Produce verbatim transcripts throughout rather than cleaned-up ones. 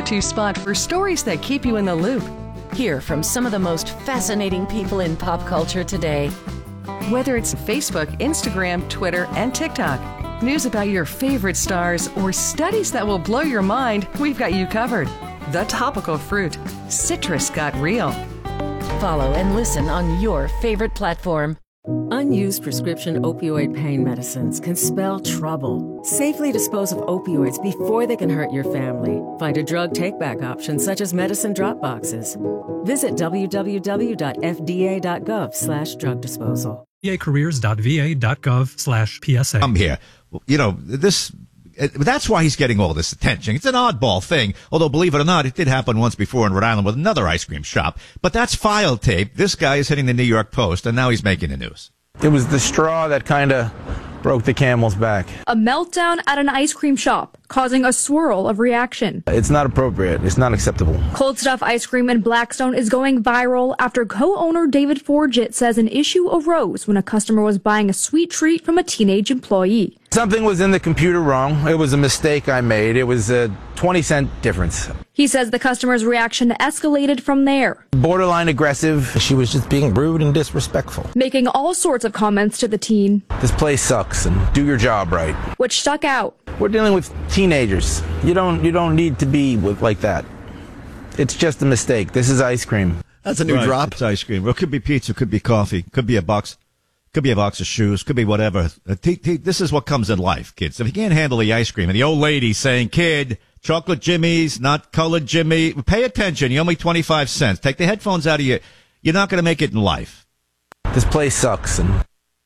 go-to spot for stories that keep you in the loop. Hear from some of the most fascinating people in pop culture today. Whether it's Facebook, Instagram, Twitter, and TikTok, news about your favorite stars, or studies that will blow your mind, we've got you covered. The Topical Fruit. Citrus got real. Follow and listen on your favorite platform. Unused prescription opioid pain medicines can spell trouble. Safely dispose of opioids before they can hurt your family. Find a drug take-back option such as medicine drop boxes. Visit w w w dot f d a dot gov slash drug disposal. v a careers dot v a dot gov slash P S A. I'm here. You know, this... That's why he's getting all this attention. It's an oddball thing, although believe it or not, it did happen once before in Rhode Island with another ice cream shop. But that's file tape. This guy is hitting the New York Post, and now he's making the news. It was the straw that kind of broke the camel's back. A meltdown at an ice cream shop, causing a swirl of reaction. It's not appropriate. It's not acceptable. Cold Stuff Ice Cream in Blackstone is going viral after co-owner David Forget says an issue arose when a customer was buying a sweet treat from a teenage employee. Something was in the computer wrong. It was a mistake I made. It was a twenty cent difference. He says the customer's reaction escalated from there. Borderline aggressive. She was just being rude and disrespectful. Making all sorts of comments to the teen. This place sucks and do your job right. Which stuck out. We're dealing with teenagers. You don't you don't need to be with like that. It's just a mistake. This is ice cream. That's a new right, drop. It's ice cream. Well, it could be pizza, could be coffee, could be a box. Could be a box of shoes. Could be whatever. Uh, t- t- this is what comes in life, kids. If you can't handle the ice cream and the old lady saying, kid, chocolate Jimmy's, not colored Jimmy, pay attention. You owe me twenty-five cents. Take the headphones out of you. You're not going to make it in life. This place sucks. And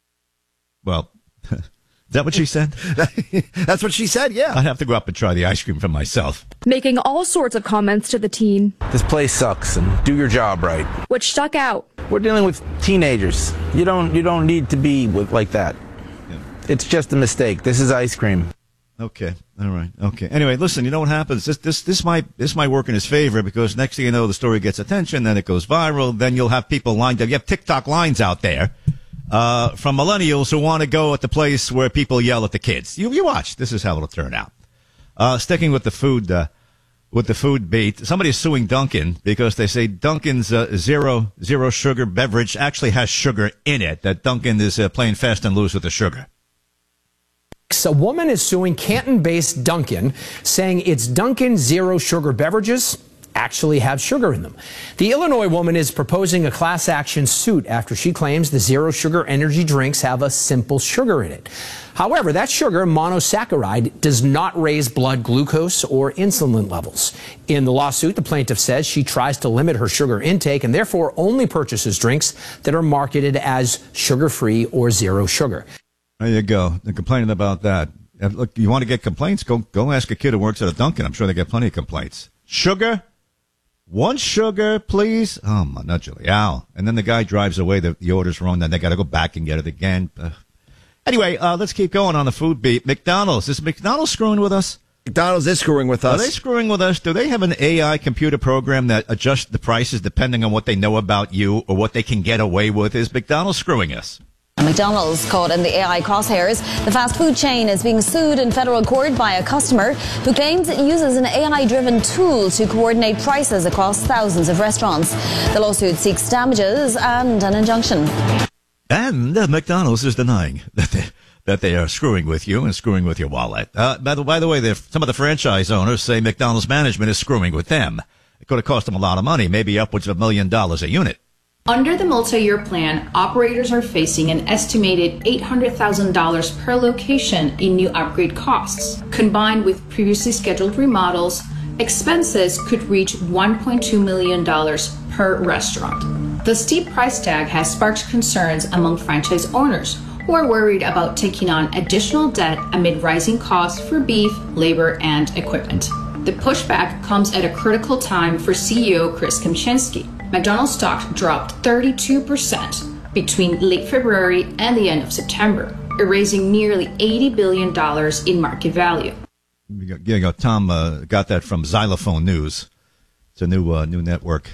Well, is that what she said? That's what she said, yeah. I'd have to go up and try the ice cream for myself. Making all sorts of comments to the teen. This place sucks and do your job right. Which stuck out. We're dealing with teenagers. You don't you don't need to be with like that. Yeah. It's just a mistake. This is ice cream. Okay. All right. Okay. Anyway, listen, you know what happens? This this this might this might work in his favor because next thing you know, the story gets attention, then it goes viral, then you'll have people lined up. You have TikTok lines out there uh from millennials who want to go at the place where people yell at the kids. You you watch. This is how it'll turn out. Uh sticking with the food uh with the food beat, somebody's suing Dunkin' because they say Dunkin's uh, zero zero sugar beverage actually has sugar in it. That Dunkin' is uh, playing fast and loose with the sugar. A woman is suing Canton-based Dunkin', saying its Dunkin' zero sugar beverages actually have sugar in them. The Illinois woman is proposing a class action suit after she claims the zero sugar energy drinks have a simple sugar in it. However, that sugar, monosaccharide, does not raise blood glucose or insulin levels. In the lawsuit, the plaintiff says she tries to limit her sugar intake and therefore only purchases drinks that are marketed as sugar-free or zero sugar. There you go. They're complaining about that. And look, you want to get complaints? Go go ask a kid who works at a Dunkin'. I'm sure they get plenty of complaints. Sugar? One sugar, please? Oh, my, not Julie. Ow. And then the guy drives away. The, the order's wrong. Then they got to go back and get it again. Uh, anyway, uh, let's keep going on the food beat. McDonald's. Is McDonald's screwing with us? McDonald's is screwing with us. Are they screwing with us? Do they have an A I computer program that adjusts the prices depending on what they know about you or what they can get away with? Is McDonald's screwing us? McDonald's caught in the A I crosshairs. The fast food chain is being sued in federal court by a customer who claims it uses an A I-driven tool to coordinate prices across thousands of restaurants. The lawsuit seeks damages and an injunction. And uh, McDonald's is denying that they, that they are screwing with you and screwing with your wallet. Uh, by the, by the way, some of the franchise owners say McDonald's management is screwing with them. It could have cost them a lot of money, maybe upwards of a million dollars a unit. Under the multi-year plan, operators are facing an estimated eight hundred thousand dollars per location in new upgrade costs. Combined with previously scheduled remodels, expenses could reach one point two million dollars per restaurant. The steep price tag has sparked concerns among franchise owners who are worried about taking on additional debt amid rising costs for beef, labor, and equipment. The pushback comes at a critical time for C E O Chris Kempczinski. McDonald's stock dropped thirty-two percent between late February and the end of September, erasing nearly eighty billion dollars in market value. Yeah, you go. Tom uh, got that from Xylophone News. It's a new uh, new network.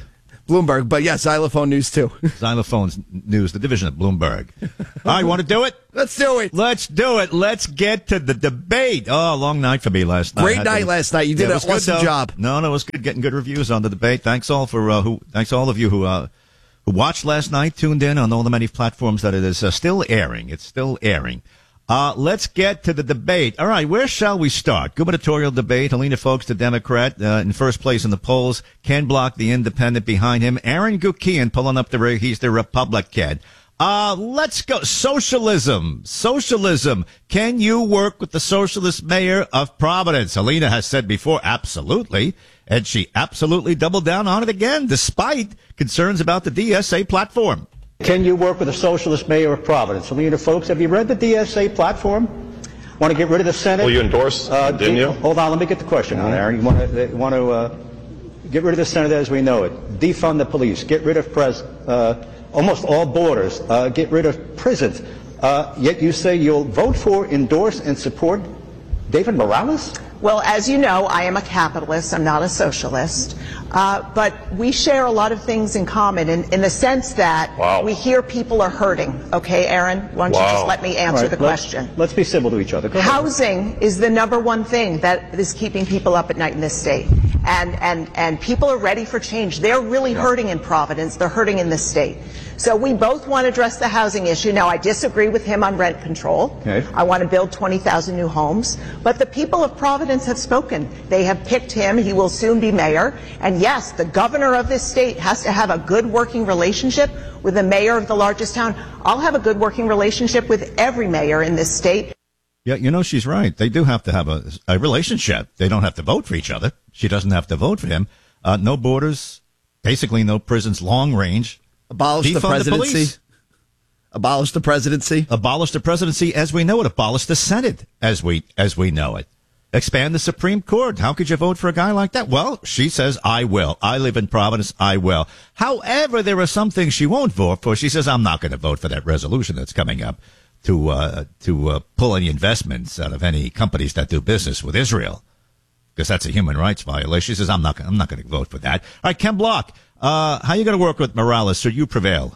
Bloomberg, but yeah, Xylophone News too. Xylophone's News, the division of Bloomberg. All right, want to do it? Let's do it. Let's do it. Let's get to the debate. Oh, long night for me last night. Great night to, last night. You did yeah, an awesome good, job. No, no, it was good getting good reviews on the debate. Thanks all for uh, who. Thanks all of you who uh, who watched last night, tuned in on all the many platforms that it is uh, still airing. It's still airing. Uh, let's get to the debate. All right, where shall we start? Gubernatorial debate. Helena Foulkes, the Democrat, uh, in first place in the polls. Ken Block, the independent, behind him. Aaron Guckian pulling up the rear. He's the Republican. Uh, let's go. Socialism. Socialism. Can you work with the socialist mayor of Providence? Helena has said before, absolutely. And she absolutely doubled down on it again, despite concerns about the D S A platform. Can you work with a socialist mayor of Providence? Helena Foulkes, have you read the D S A platform? Want to get rid of the Senate? Well, you endorsed, uh, didn't you? Hold on, let me get the question on, Aaron. You want to, want to uh, get rid of the Senate as we know it, defund the police, get rid of pres, uh, almost all borders, uh, get rid of prisons. Uh, yet you say you'll vote for, endorse, and support David Morales? Well, as you know, I am a capitalist. I'm not a socialist. Uh, but we share a lot of things in common in, in the sense that wow. we hear people are hurting. Okay, Aaron, why don't wow. you just let me answer right, the let's, question? Let's be civil to each other. Go Housing ahead. is the number one thing that is keeping people up at night in this state. And, and, and people are ready for change. They're really yeah. hurting in Providence. They're hurting in this state. So we both want to address the housing issue. Now, I disagree with him on rent control. Okay. I want to build twenty thousand new homes. But the people of Providence have spoken. They have picked him. He will soon be mayor. And yes, the governor of this state has to have a good working relationship with the mayor of the largest town. I'll have a good working relationship with every mayor in this state. Yeah, you know, she's right. They do have to have a, a relationship. They don't have to vote for each other. She doesn't have to vote for him. Uh, no borders, basically no prisons, long range. Abolish Defund the presidency. The abolish the presidency. Abolish the presidency as we know it. Abolish the Senate as we as we know it. Expand the Supreme Court. How could you vote for a guy like that? Well, she says, I will. I live in Providence. I will. However, there are some things she won't vote for. She says, I'm not going to vote for that resolution that's coming up to uh, to uh, pull any investments out of any companies that do business with Israel, because that's a human rights violation. She says, I'm not I'm not going to vote for that. All right, Ken Block, uh, how are you going to work with Morales so you prevail?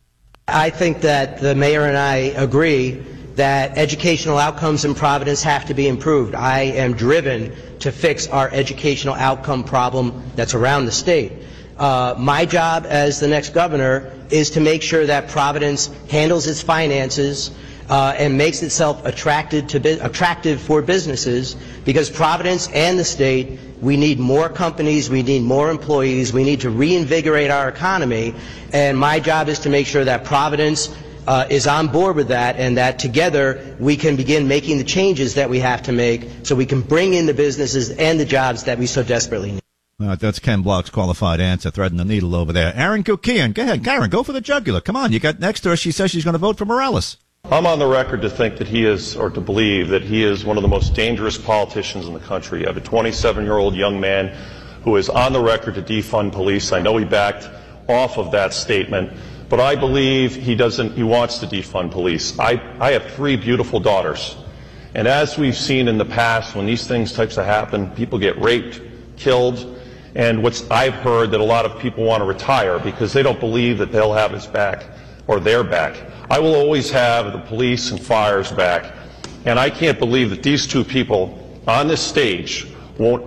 I think that the mayor and I agree that educational outcomes in Providence have to be improved. I am driven to fix our educational outcome problem that's around the state. Uh, my job as the next governor is to make sure that Providence handles its finances uh, and makes itself attractive to bu- attractive for businesses, because Providence and the state, we need more companies, we need more employees, we need to reinvigorate our economy, and my job is to make sure that Providence uh, is on board with that, and that together we can begin making the changes that we have to make so we can bring in the businesses and the jobs that we so desperately need. Uh, that's Ken Block's qualified answer, threading the needle over there. Aaron Guckian, go ahead. Karen, go for the jugular. Come on, you got next to her. She says she's going to vote for Morales. I'm on the record to think that he is, or to believe that he is one of the most dangerous politicians in the country. I have a twenty-seven-year-old young man who is on the record to defund police. I know he backed off of that statement, but I believe he doesn't, he wants to defund police. I, I have three beautiful daughters, and as we've seen in the past, when these things types of happen, people get raped, killed, and what's I've heard that a lot of people want to retire because they don't believe that they'll have his back or their back. I will always have the police and fire's back, and I can't believe that these two people on this stage won't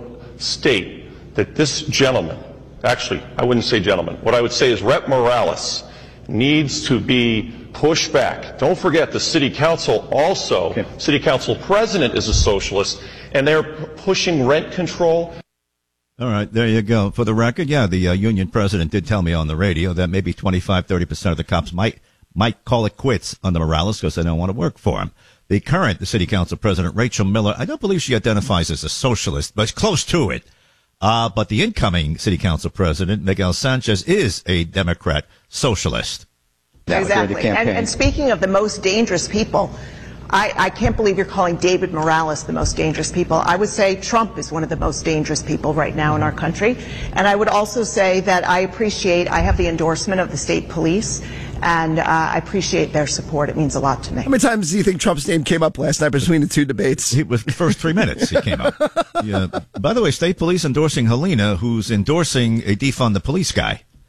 state that this gentleman, actually, I wouldn't say gentleman, what I would say is Rep Morales needs to be pushed back. Don't forget the city council also, okay. City council president is a socialist, and they're pushing rent control. All right, there you go. For the record, yeah, the uh, union president did tell me on the radio that maybe twenty-five, thirty percent of the cops might might call it quits on the Morales because they don't want to work for him. The current the city council president, Rachel Miller, I don't believe she identifies as a socialist, but it's close to it. Uh, but the incoming city council president, Miguel Sanchez, is a Democrat socialist. Exactly. And, and speaking of the most dangerous people, I, I can't believe you're calling David Morales the most dangerous people. I would say Trump is one of the most dangerous people right now in our country. And I would also say that I appreciate, I have the endorsement of the state police, and uh, I appreciate their support. It means a lot to me. How many times do you think Trump's name came up last night between the two debates? It was the first three minutes he came up. Yeah. By the way, state police endorsing Helena, who's endorsing a defund the police guy.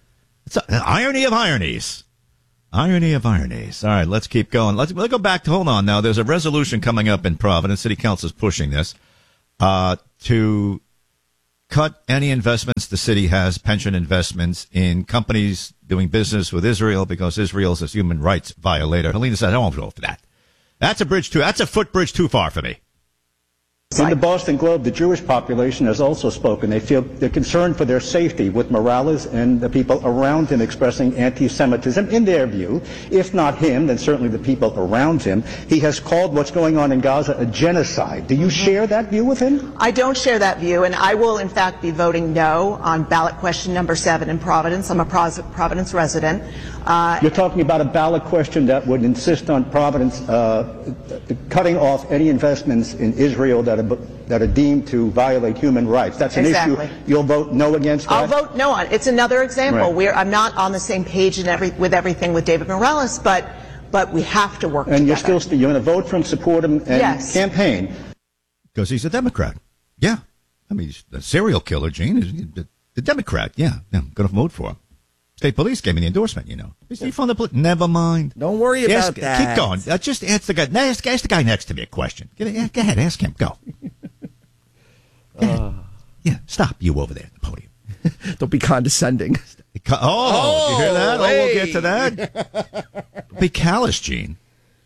It's an irony of ironies. Irony of ironies. All right, let's keep going. Let's, let's go back to, hold on now. There's a resolution coming up in Providence. City Council is pushing this uh, to cut any investments the city has, pension investments, in companies doing business with Israel because Israel's a human rights violator. Helena said, I won't vote for that. That's a bridge too, that's a footbridge too far for me. In the Boston Globe, the Jewish population has also spoken. They feel they're concerned for their safety, with Morales and the people around him expressing anti-Semitism in their view. If not him, then certainly the people around him. He has called what's going on in Gaza a genocide. Do you share that view with him? I don't share that view, and I will, in fact, be voting no on ballot question number seven in Providence. I'm a Providence resident. Uh, You're talking about a ballot question that would insist on Providence uh, cutting off any investments in Israel that are, that are deemed to violate human rights. That's an exactly. issue. You'll vote no against that? I'll vote no on it. It's another example right. where I'm not on the same page in every, with everything with David Morales, but but we have to work and together. you're still you're going to vote for him, support him, and yes. campaign because he's a Democrat. Yeah, I mean, he's a serial killer, Gene. The, the Democrat. Yeah, yeah I'm going to vote for him. State police gave me the endorsement, you know. Is he from the police? Never mind. Don't worry about ask, that. Keep going. Uh, just ask the guy. Ask, ask the guy next to me a question. Go ahead, ask him. Go. Go uh, yeah, stop you over there at the podium. Don't be condescending. Oh, oh you hear that? Hey. Oh, we'll get to that. Don't be callous, Gene.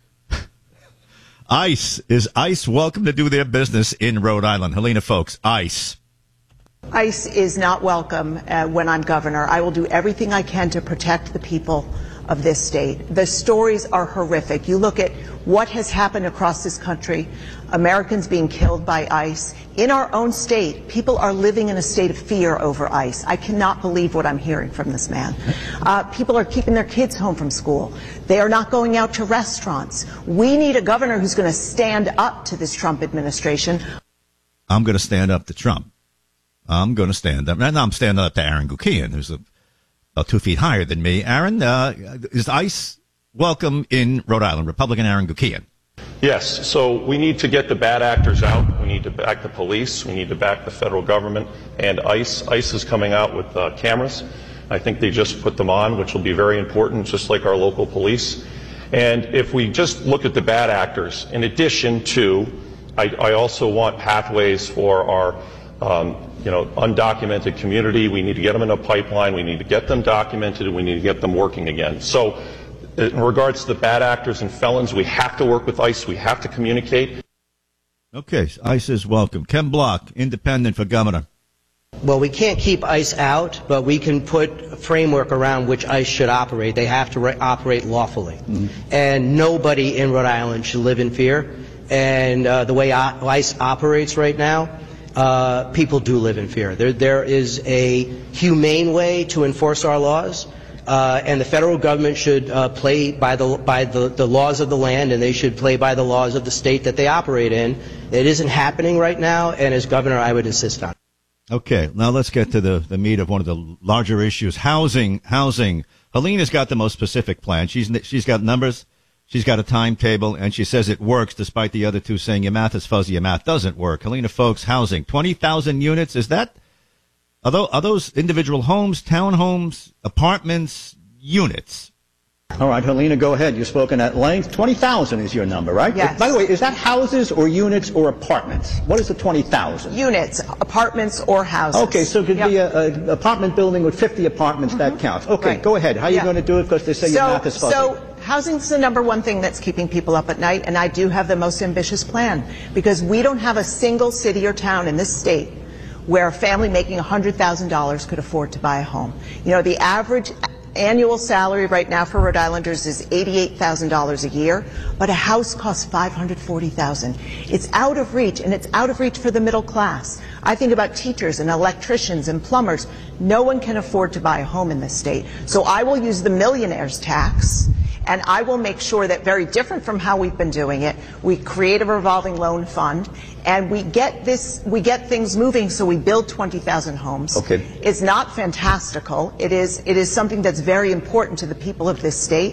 ICE is ICE welcome to do their business in Rhode Island. Helena, folks, ICE. ICE is not welcome uh, when I'm governor. I will do everything I can to protect the people of this state. The stories are horrific. You look at what has happened across this country, Americans being killed by ICE. In our own state, people are living in a state of fear over ICE. I cannot believe what I'm hearing from this man. Uh, people are keeping their kids home from school. They are not going out to restaurants. We need a governor who's going to stand up to this Trump administration. I'm going to stand up to Trump. I'm going to stand up. And I'm standing up to Aaron Gukian, who's a, about two feet higher than me. Aaron, uh, is ICE welcome in Rhode Island? Republican Aaron Gukian. Yes. So we need to get the bad actors out. We need to back the police. We need to back the federal government and ICE. ICE is coming out with uh, cameras. I think they just put them on, which will be very important, just like our local police. And if we just look at the bad actors, in addition to, I, I also want pathways for our Um, you know, undocumented community. We need to get them in a pipeline. We need to get them documented, and we need to get them working again. So in regards to the bad actors and felons, we have to work with ICE. We have to communicate. Okay, ICE is welcome. Ken Block, independent for governor. Well, we can't keep ICE out, but we can put a framework around which ICE should operate. They have to re- operate lawfully. Mm-hmm. And nobody in Rhode Island should live in fear. And uh, the way o- ICE operates right now, Uh, people do live in fear. There, there is a humane way to enforce our laws, uh, and the federal government should uh, play by the by the, the laws of the land, and they should play by the laws of the state that they operate in. It isn't happening right now, and as governor, I would insist on it. Okay, now let's get to the, the meat of one of the larger issues: housing. Housing. Helena's got the most specific plan. She's she's got numbers. She's got a timetable, and she says it works, despite the other two saying your math is fuzzy, your math doesn't work. Helena, folks, housing, twenty thousand units. Is that, are those, are those individual homes, townhomes, apartments, units? All right, Helena, go ahead. You've spoken at length. twenty thousand is your number, right? Yes. By the way, is that houses or units or apartments? What is the twenty thousand? Units, apartments or houses. Okay, so it could yep. be an apartment building with fifty apartments. Mm-hmm. That counts. Okay, right. Go ahead. How are yeah. you going to do it? Because they say so, your math is fuzzy. So, housing is the number one thing that's keeping people up at night, and I do have the most ambitious plan, because we don't have a single city or town in this state where a family making one hundred thousand dollars could afford to buy a home. You know, the average annual salary right now for Rhode Islanders is eighty-eight thousand dollars a year, but a house costs five hundred forty thousand dollars. It's out of reach, and it's out of reach for the middle class. I think about teachers and electricians and plumbers. No one can afford to buy a home in this state. So I will use the millionaire's tax, and I will make sure that, very different from how we've been doing it, we create a revolving loan fund, and we get this, we get things moving, so we build twenty thousand homes. Okay. It's not fantastical. It is, it is something that's very important to the people of this state.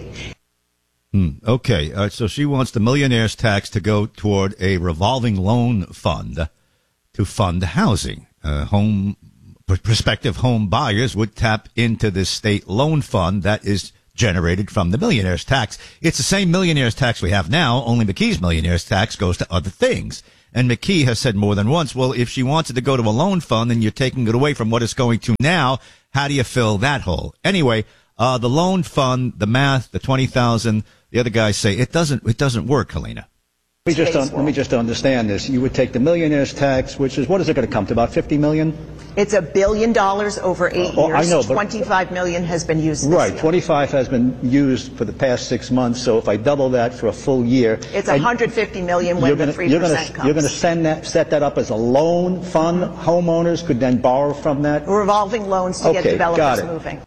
Hmm. Okay, uh, so she wants the millionaire's tax to go toward a revolving loan fund to fund housing, uh, home prospective home buyers would tap into this state loan fund that is generated from the millionaire's tax. It's the same millionaire's tax we have now, only McKee's millionaire's tax goes to other things. And McKee has said more than once, well, if she wants it to go to a loan fund, then you're taking it away from what it's going to now. How do you fill that hole? Anyway, uh, the loan fund, the math, the twenty thousand, the other guys say it doesn't, it doesn't work, Helena. Let me just, un- let me just understand this. You would take the millionaire's tax, which is, what is it going to come to, about fifty million? It's a billion dollars over eight oh, years. I know, but twenty-five million has been used this right, year. twenty-five has been used for the past six months. So if I double that for a full year, it's one hundred fifty million when gonna, the three percent comes. You're going to send that, set that up as a loan fund. Homeowners could then borrow from that. Revolving loans to okay, get developers got it. moving.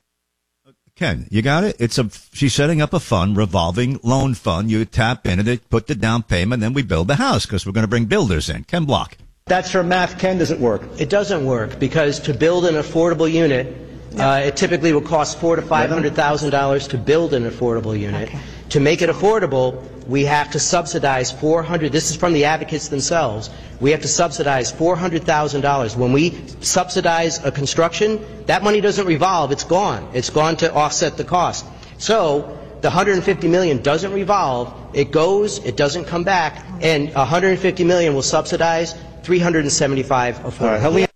Ken, you got it? It's a, she's setting up a fund, revolving loan fund. You tap into it, put the down payment, then we build the house because we're going to bring builders in. Ken Block. That's her math. Ken, does it work? It doesn't work because to build an affordable unit, uh, it typically will cost four to five hundred thousand dollars to build an affordable unit. Okay. To make it affordable, we have to subsidize four hundred. This is from the advocates themselves. We have to subsidize four hundred thousand dollars. When we subsidize a construction, that money doesn't revolve. It's gone. It's gone to offset the cost. So the one hundred fifty million dollars doesn't revolve. It goes. It doesn't come back. And one hundred fifty million dollars will subsidize three hundred seventy-five affordable. Right,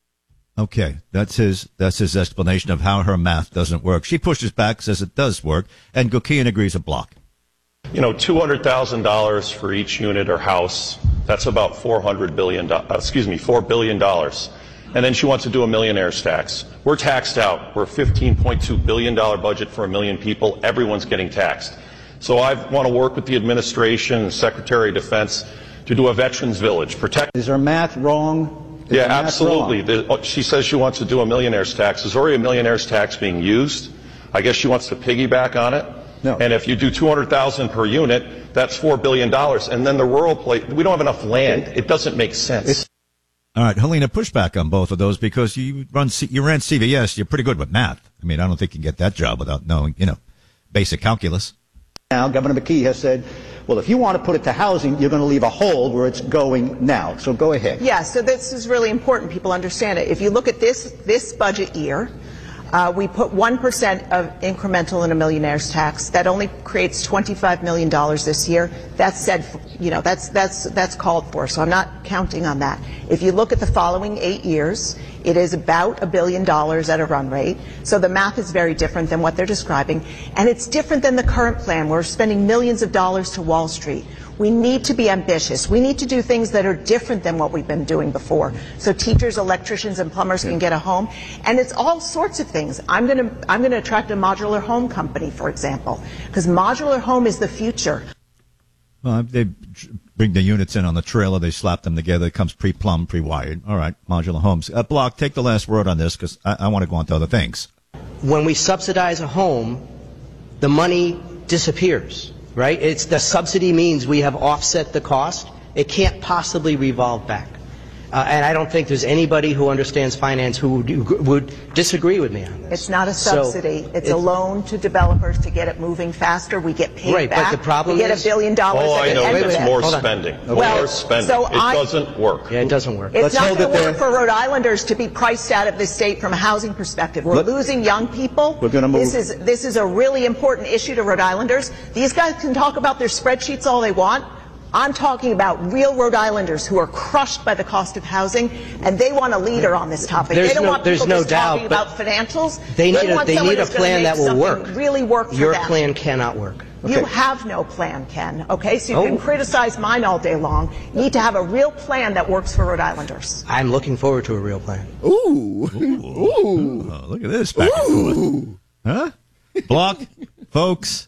okay, that's his that's his explanation of how her math doesn't work. She pushes back, says it does work, and Gukian agrees a block. You know, two hundred thousand dollars for each unit or house, that's about four hundred billion dollars, uh, excuse me, four billion dollars. And then she wants to do a millionaire's tax. We're taxed out. We're a fifteen point two billion dollars budget for a million people. Everyone's getting taxed. So I want to work with the administration and Secretary of Defense to do a veterans village. Protect. Is her math wrong? Is yeah, math absolutely. Wrong? The, she says she wants to do a millionaire's tax. There's already a millionaire's tax being used. I guess she wants to piggyback on it. No. And if you do two hundred thousand dollars per unit, that's four billion dollars. And then the rural place, we don't have enough land. It doesn't make sense. It's All right, Helena, push back on both of those because you run C- you ran C V S. You're pretty good with math. I mean, I don't think you can get that job without knowing, you know, basic calculus. Now, Governor McKee has said, well, if you want to put it to housing, you're going to leave a hole where it's going now. So go ahead. Yeah, so this is really important. People understand it. If you look at this this budget year, uh, we put one percent of incremental in a millionaire's tax. That only creates twenty-five million dollars this year. That's said, you know, that's that's that's called for. So I'm not counting on that. If you look at the following eight years, it is about a billion dollars at a run rate. So the math is very different than what they're describing. And it's different than the current plan. We're spending millions of dollars to Wall Street. We need to be ambitious. We need to do things that are different than what we've been doing before. So teachers, electricians, and plumbers can get a home. And it's all sorts of things. I'm going to I'm going to attract a modular home company, for example, because modular home is the future. Well, they bring the units in on the trailer. They slap them together. It comes pre-plumbed, pre-wired. All right, modular homes. Uh, Block, take the last word on this because I, I want to go on to other things. When we subsidize a home, the money disappears, right? It's the subsidy means we have offset the cost. It can't possibly revolve back. Uh, and I don't think there's anybody who understands finance who would, would disagree with me on this. It's not a subsidy. So it's, it's a loan to developers to get it moving faster. We get paid right, back. But the problem we get is, a billion dollars. Oh, I know. It's more Hold spending. Okay. Well, more spending. So it I, doesn't work. Yeah, it doesn't work. It's Let's not going to work there. for Rhode Islanders to be priced out of this state from a housing perspective. We're Let, losing young people. We're going to move. This is this is a really important issue to Rhode Islanders. These guys can talk about their spreadsheets all they want. I'm talking about real Rhode Islanders who are crushed by the cost of housing, and they want a leader on this topic. There's they don't no, want people no just doubt, talking about financials. They need they a, want they need a plan that will work. Really work for Your them. plan cannot work. You Okay. have no plan, Ken. Okay, so you oh. can criticize mine all day long. You need to have a real plan that works for Rhode Islanders. I'm looking forward to a real plan. Ooh, Ooh, ooh, oh, look at this back and forth. Huh? Block, folks,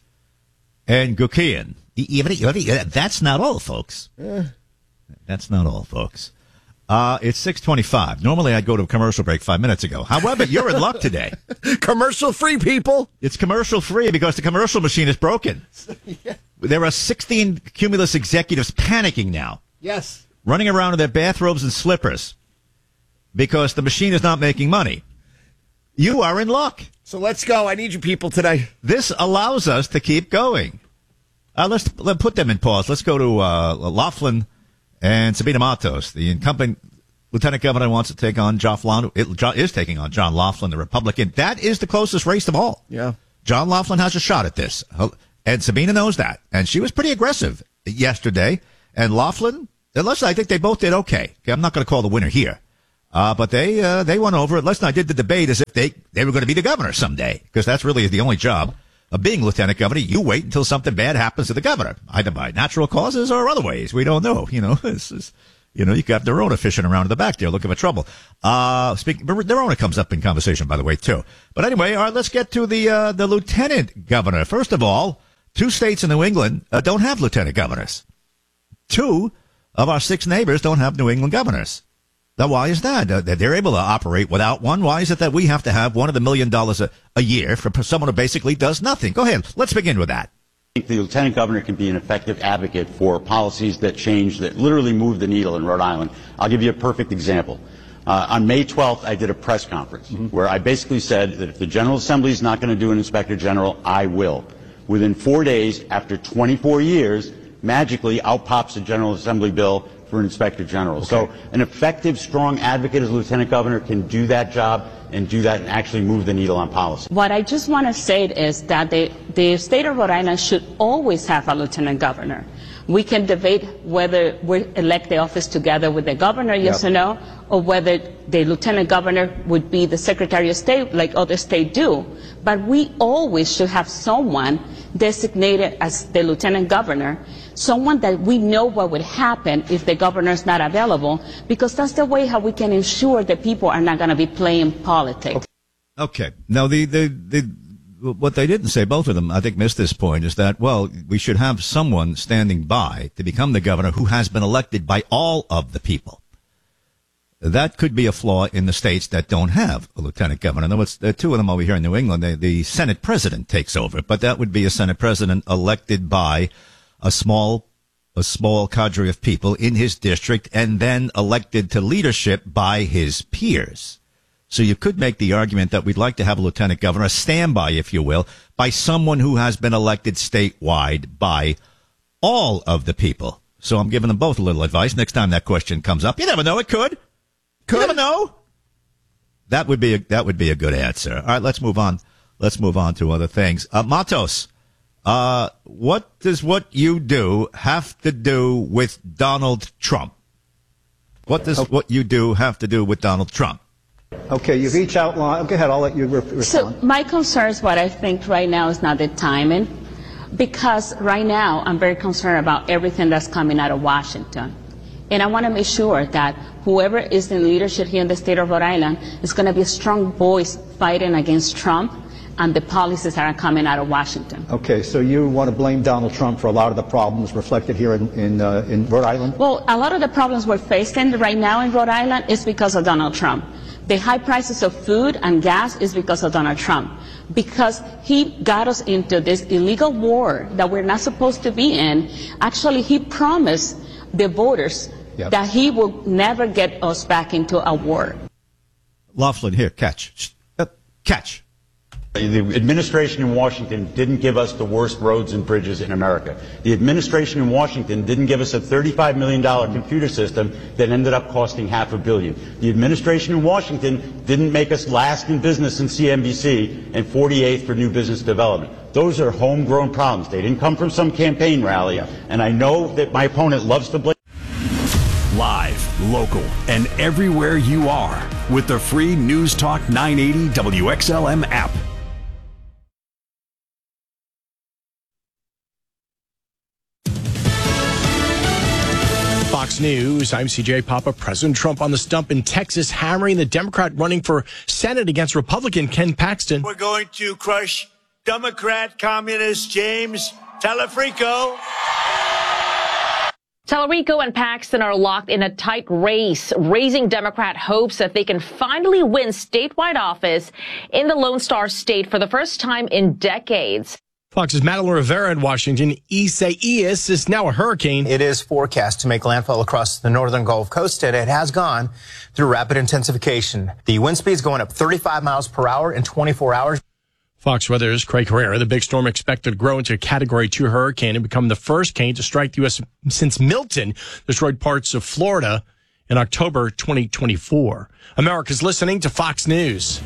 and Gukian. That's not all, folks. That's not all, folks. Uh, it's six twenty-five. Normally, I'd go to a commercial break five minutes ago. However, you're in luck today. Commercial free, people. It's commercial free because the commercial machine is broken. Yeah. There are sixteen Cumulus executives panicking now. Yes. Running around in their bathrobes and slippers because the machine is not making money. You are in luck. So let's go. I need you people today. This allows us to keep going. Uh, let's, let's put them in pause. Let's go to uh, Laughlin and Sabina Matos, the incumbent Lieutenant Governor wants to take on John Laughlin. It is taking on John Laughlin, the Republican. That is the closest race of all. Yeah. John Laughlin has a shot at this. And Sabina knows that. And she was pretty aggressive yesterday. And Laughlin, listen, I think they both did okay. okay I'm not going to call the winner here. Uh, but they, uh, they went over it. Listen, I did the debate as if they, they were going to be the governor someday. Because that's really the only job of being lieutenant governor. You wait until something bad happens to the governor, either by natural causes or other ways. We don't know. You know, this is, you know, you got Dorona fishing around in the back there looking for trouble. Uh, speaking, Dorona comes up in conversation, by the way, too. But anyway, all right, let's get to the, uh, the lieutenant governor. First of all, two states in New England uh, don't have lieutenant governors. Two of our six neighbors don't have New England governors. Now, why is that? Uh, they're able to operate without one. Why is it that we have to have one of the million dollars a, a year for someone who basically does nothing? Go ahead. Let's begin with that. I think the lieutenant governor can be an effective advocate for policies that change, that literally move the needle in Rhode Island. I'll give you a perfect example. Uh, on May twelfth, I did a press conference mm-hmm. where I basically said that if the General Assembly is not going to do an inspector general, I will. Within four days, after twenty-four years, magically out pops a General Assembly bill for an inspector general. Okay. So an effective, strong advocate as lieutenant governor can do that job and do that and actually move the needle on policy. What I just want to say is that the, the state of Rhode Island should always have a lieutenant governor. We can debate whether we elect the office together with the governor, yes yep. or no, or whether the lieutenant governor would be the secretary of state like other states do. But we always should have someone designated as the lieutenant governor, someone that we know what would happen if the governor is not available, because that's the way how we can ensure that people are not going to be playing politics. Okay. Now, the, the, the, what they didn't say, both of them, I think, missed this point, is that, well, we should have someone standing by to become the governor who has been elected by all of the people. That could be a flaw in the states that don't have a lieutenant governor. There was, there are two of them over here in New England. They, the Senate president takes over, but that would be a Senate president elected by a small, a small cadre of people in his district and then elected to leadership by his peers. So you could make the argument that we'd like to have a lieutenant governor, a standby, if you will, by someone who has been elected statewide by all of the people. So I'm giving them both a little advice. Next time that question comes up, you never know, it could. Could. You never know. That would be a, that would be a good answer. All right, let's move on. Let's move on to other things. Uh, Matos, uh, what does what you do have to do with Donald Trump? What does what you do have to do with Donald Trump? Okay, you've each outlined. Go ahead, I'll let you re- respond. So my concern is what I think right now is not the timing, because right now I'm very concerned about everything that's coming out of Washington. And I want to make sure that whoever is in leadership here in the state of Rhode Island is going to be a strong voice fighting against Trump and the policies that are coming out of Washington. Okay, so you want to blame Donald Trump for a lot of the problems reflected here in, in, uh, in Rhode Island? Well, a lot of the problems we're facing right now in Rhode Island is because of Donald Trump. The high prices of food and gas is because of Donald Trump, because he got us into this illegal war that we're not supposed to be in. Actually, he promised the voters yep. that he will never get us back into a war. Laughlin, here, catch. Uh, catch. The administration in Washington didn't give us the worst roads and bridges in America. The administration in Washington didn't give us a thirty-five million dollars computer system that ended up costing half a billion. The administration in Washington didn't make us last in business in C N B C and forty-eighth for new business development. Those are homegrown problems. They didn't come from some campaign rally. And I know that my opponent loves to blame. Live, local, and everywhere you are with the free News Talk nine eighty W X L M app. Fox News, I'm C J Papa. President Trump on the stump in Texas, hammering the Democrat running for Senate against Republican Ken Paxton. We're going to crush Democrat communist James Talerico. Talerico and Paxton are locked in a tight race, raising Democrat hopes that they can finally win statewide office in the Lone Star State for the first time in decades. Fox's Madeline Rivera in Washington. Isaias is now a hurricane. It is forecast to make landfall across the northern Gulf Coast, and it has gone through rapid intensification. The wind speed is going up thirty-five miles per hour in twenty-four hours. Fox Weather's Craig Herrera. The big storm expected to grow into a Category two hurricane and become the first cane to strike the U S since Milton destroyed parts of Florida in October twenty twenty-four. America's listening to Fox News.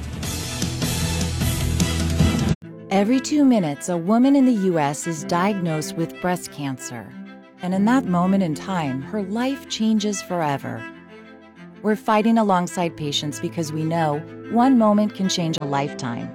Every two minutes, a woman in the U S is diagnosed with breast cancer. And in that moment in time, her life changes forever. We're fighting alongside patients because we know one moment can change a lifetime.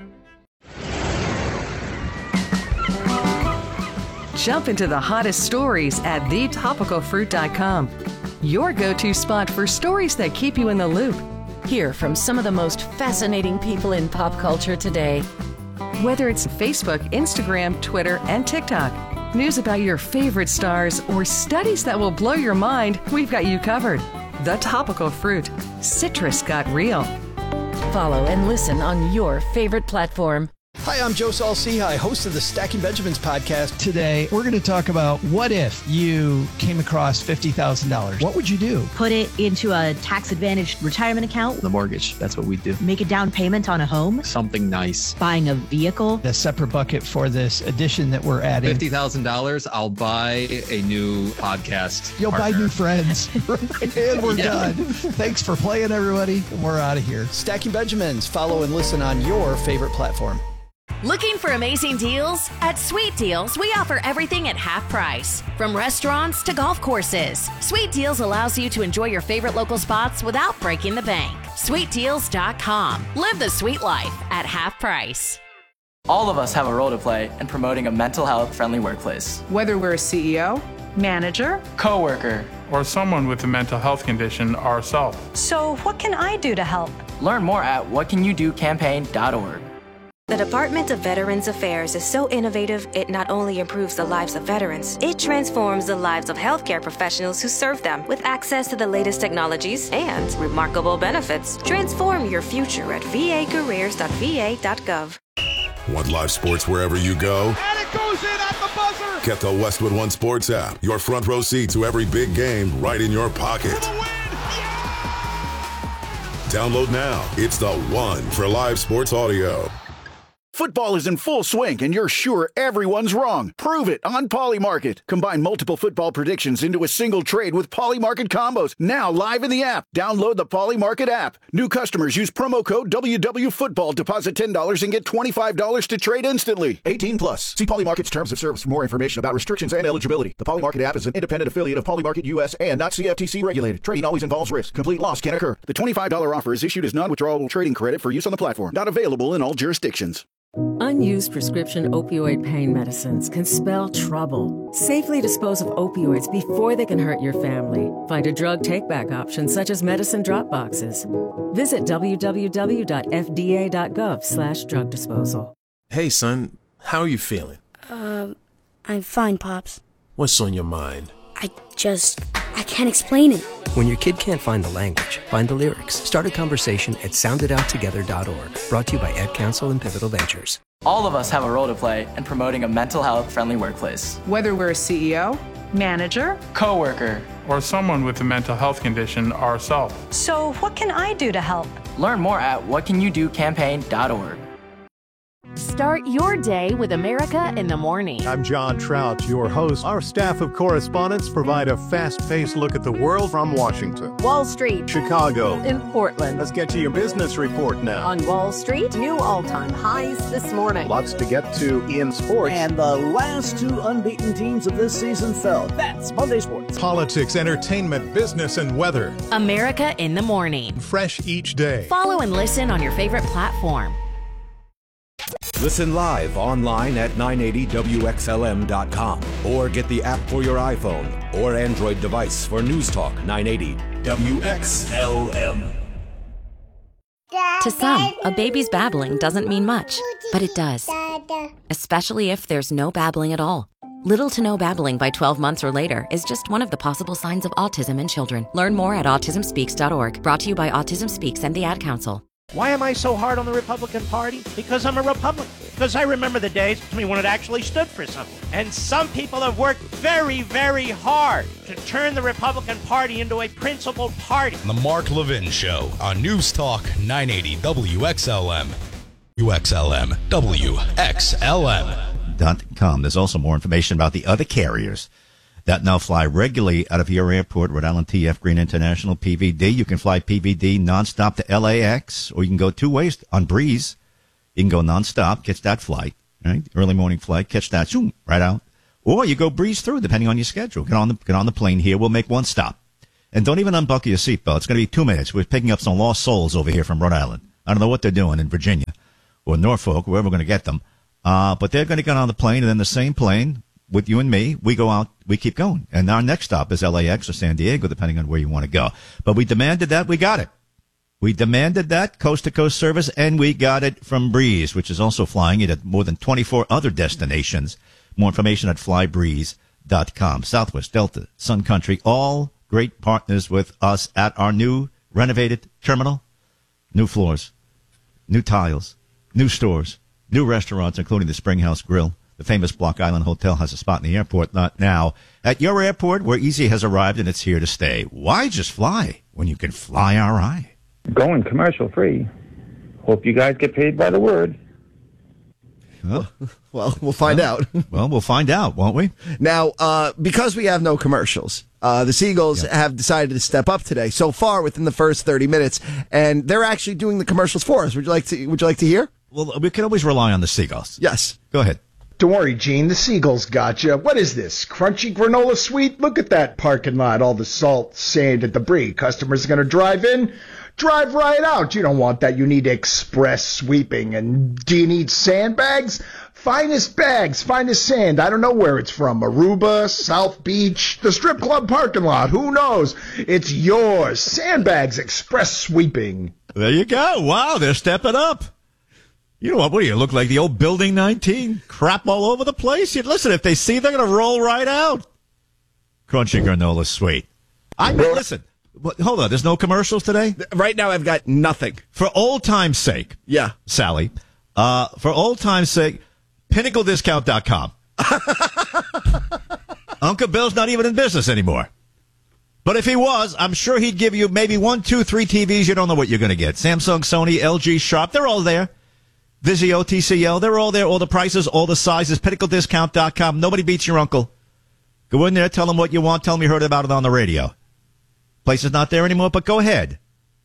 Jump into the hottest stories at the topical fruit dot com. Your go-to spot for stories that keep you in the loop. Hear from some of the most fascinating people in pop culture today. Whether it's Facebook, Instagram, Twitter, and TikTok, news about your favorite stars, or studies that will blow your mind, we've got you covered. The Topical Fruit. Citrus got real. Follow and listen on your favorite platform. Hi, I'm Joe Saul-Sehy, host of the Stacking Benjamins podcast. Today, we're going to talk about what if you came across fifty thousand dollars. What would you do? Put it into a tax-advantaged retirement account. The mortgage, that's what we do. Make a down payment on a home. Something nice. Buying a vehicle. A separate bucket for this addition that we're adding. fifty thousand dollars, I'll buy a new podcast You'll partner. buy new friends. And we're Yeah. done. Thanks for playing, everybody. We're out of here. Stacking Benjamins. Follow and listen on your favorite platform. Looking for amazing deals? At Sweet Deals, we offer everything at half price. From restaurants to golf courses, Sweet Deals allows you to enjoy your favorite local spots without breaking the bank. sweet deals dot com. Live the sweet life at half price. All of us have a role to play in promoting a mental health friendly workplace. Whether we're a C E O, manager, coworker, or someone with a mental health condition ourselves. So what can I do to help? Learn more at what can you do campaign dot org. The Department of Veterans Affairs is so innovative, it not only improves the lives of veterans, it transforms the lives of healthcare professionals who serve them with access to the latest technologies and remarkable benefits. Transform your future at v a careers dot v a dot gov. Want live sports wherever you go? And it goes in at the buzzer! Get the Westwood One Sports app. Your front row seat to every big game right in your pocket. Download now. It's the one for live sports audio. Football is in full swing, and you're sure everyone's wrong. Prove it on Polymarket. Combine multiple football predictions into a single trade with Polymarket combos. Now live in the app. Download the Polymarket app. New customers use promo code W W Football. Deposit ten dollars and get twenty-five dollars to trade instantly. eighteen plus. See Polymarket's terms of service for more information about restrictions and eligibility. The Polymarket app is an independent affiliate of Polymarket U S and not C F T C regulated. Trading always involves risk. Complete loss can occur. The twenty-five dollars offer is issued as non-withdrawable trading credit for use on the platform. Not available in all jurisdictions. Unused prescription opioid pain medicines can spell trouble. Safely dispose of opioids before they can hurt your family. Find a drug take-back option such as medicine drop boxes. Visit w w w dot f d a dot gov slash drug disposal. Hey, son, how are you feeling? Um, I'm fine, Pops. What's on your mind? I just, I can't explain it. When your kid can't find the language, find the lyrics. Start a conversation at sound it out together dot org. Brought to you by Ed Council and Pivotal Ventures. All of us have a role to play in promoting a mental health friendly workplace. whether we're a C E O, manager, coworker, or someone with a mental health condition ourselves. So what can I do to help? Learn more at what can you do campaign dot org. Start your day with America in the Morning. I'm John Trout, your host. Our staff of correspondents provide a fast-paced look at the world from Washington, Wall Street, Chicago, in Portland. Let's get to your business report now. On Wall Street, new all-time highs this morning. Lots to get to in sports. And the last two unbeaten teams of this season fell. That's Monday Sports. Politics, entertainment, business, and weather. America in the Morning. Fresh each day. Follow and listen on your favorite platform. Listen live online at nine eighty W X L M dot com or get the app for your iPhone or Android device for News Talk nine eighty W X L M. To some, a baby's babbling doesn't mean much, but it does. Especially if there's no babbling at all. Little to no babbling by twelve months or later is just one of the possible signs of autism in children. Learn more at autism speaks dot org. Brought to you by Autism Speaks and the Ad Council. Why am I so hard on the Republican Party? Because I'm a Republican. Because I remember the days when it actually stood for something. And some people have worked very, very hard to turn the Republican Party into a principled party. The Mark Levin Show on News Talk nine eighty W X L M. U X L M. W X L M. Dot com. There's also more information about the other carriers that now fly regularly out of your airport, Rhode Island T F Green International, P V D. You can fly P V D nonstop to L A X, or you can go two ways on Breeze. You can go nonstop, catch that flight, right? Early morning flight, catch that, zoom, right out. Or you go breeze through, depending on your schedule. Get on the get on the plane here. We'll make one stop. And don't even unbuckle your seatbelt. It's going to be two minutes. We're picking up some lost souls over here from Rhode Island. I don't know what they're doing in Virginia or Norfolk, wherever we're going to get them. Uh, but they're going to get on the plane, and then the same plane with you and me, we go out, we keep going. And our next stop is L A X or San Diego, depending on where you want to go. But we demanded that. We got it. We demanded that coast-to-coast service, and we got it from Breeze, which is also flying it at more than twenty-four other destinations. More information at fly breeze dot com. Southwest, Delta, Sun Country, all great partners with us at our new renovated terminal. New floors, new tiles, new stores, new restaurants, including the Springhouse Grill. The famous Block Island Hotel has a spot in the airport. Not now. At your airport, where Easy has arrived, and it's here to stay. Why just fly when you can fly R I? Going commercial free. Hope you guys get paid by the word. Well, well we'll find well, out. Well, we'll find out, won't we? Now, uh, because we have no commercials, uh, the Seagulls yep. have decided to step up today so far within the first thirty minutes, and they're actually doing the commercials for us. Would you like to, would you like to hear? Well, we can always rely on the Seagulls. Yes. Go ahead. Don't worry, Gene. The Seagulls got you. What is this? Crunchy granola sweet? Look at that parking lot. All the salt, sand, and debris. Customers are going to drive in, drive right out. You don't want that. You need express sweeping. And do you need sandbags? Finest bags, finest sand. I don't know where it's from. Aruba, South Beach, the strip club parking lot. Who knows? It's yours. Sandbags, express sweeping. There you go. Wow, they're stepping up. You know what? What do you look like? The old Building nineteen? Crap all over the place? You'd listen, if they see, they're going to roll right out. Crunchy granola sweet. I mean, listen. Hold on. There's no commercials today? Right now, I've got nothing. For old time's sake. Yeah. Sally. Uh, for old time's sake, pinnacle discount dot com. Uncle Bill's not even in business anymore. But if he was, I'm sure he'd give you maybe one, two, three T Vs. You don't know what you're going to get. Samsung, Sony, L G, Sharp, they're all there. Vizio, T C L, they're all there. All the prices, all the sizes. pinnacle discount dot com. Nobody beats your uncle. Go in there, tell him what you want. Tell him you heard about it on the radio. Place is not there anymore, but go ahead.